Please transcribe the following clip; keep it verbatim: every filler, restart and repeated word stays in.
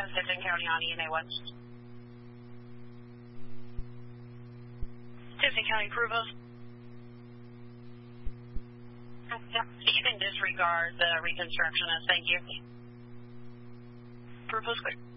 uh, Tiffin County on E N A one. Tiffin County Provost. You can disregard the reconstructionist. Thank you. Provost clear.